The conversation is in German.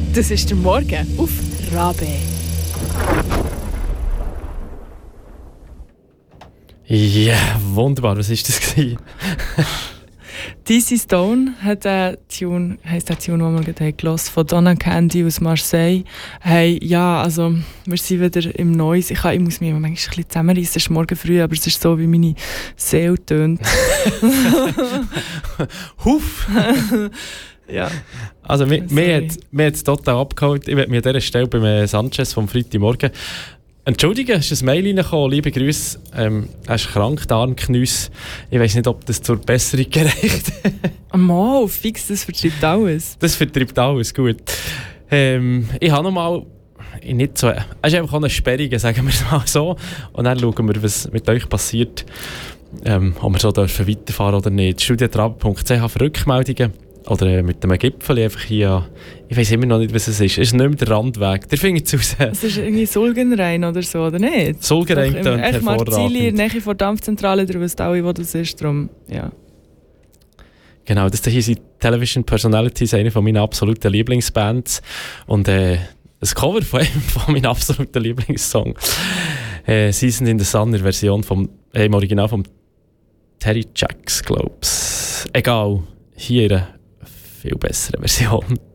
Das ist der Morgen auf Rabe. Ja, wunderbar. Was war das? DC Stone hat den Tune, den wir gerade gehört von Donna Candy aus Marseille. Hey, ja, also wir sind wieder im Neues. Ich muss mich manchmal ein bisschen zusammenreissen, es ist morgen früh, aber es ist so, wie meine Seele tönt. Huff! Ja. Also, mir hat es total abgeholt. Ich werde mich an dieser Stelle beim Sanchez vom Freitagmorgen entschuldigen, es ist ein Mail reingekommen. Liebe Grüße. Er ist krank, Darmknüsse. Ich weiss nicht, ob das zur Besserung gereicht. Mal, fix, das vertreibt alles. Das vertreibt alles, gut. Ich habe noch mal nicht so... Es ist einfach auch eine Sperrung, sagen wir es mal so. Und dann schauen wir, was mit euch passiert. Ob wir so dürfen weiterfahren oder nicht. Studientrab.ch für Rückmeldungen. Oder mit einem Gipfel einfach hier. Ich weiss immer noch nicht, was es ist. Es ist nicht mehr der Randweg. Der findet es raus. Es ist irgendwie Sulgenrein oder so, oder nicht? Sulgenrein tönt hervorragend. Marzili, in der Nähe von der Dampfzentrale, ihr wisst alle, wo das ist. Darum, ja. Genau, das hier sind Television Personalities, eine von meinen absoluten Lieblingsbands. Und ein Cover von einem von meinen absoluten Lieblingssongs. Season in the Sun, in der Version im Original von Terry Jacks, glaube ich. Egal, hier eine viel bessere Version.